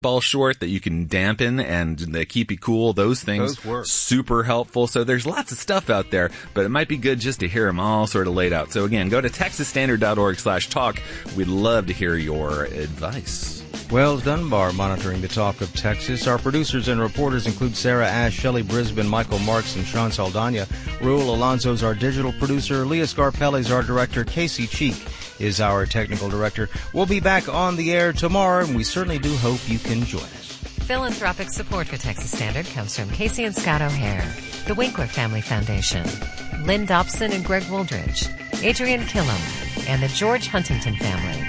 ball short that you can dampen and they keep you cool. Those things work. Super helpful. So there's lots of stuff out there, but it might be good just to hear them all sort of laid out. So again, go to texasstandard.org/talk. We'd love to hear your advice. Wells Dunbar monitoring the talk of Texas. Our producers and reporters include Sarah Ash, Shelley Brisbane, Michael Marks, and Sean Saldana. Raul Alonso's our digital producer. Leah Scarpelli's our director. Casey Cheek is our technical director. We'll be back on the air tomorrow, and we certainly do hope you can join us. Philanthropic support for Texas Standard comes from Casey and Scott O'Hare, the Winkler Family Foundation, Lynn Dobson and Greg Wooldridge, Adrian Killam, and the George Huntington family.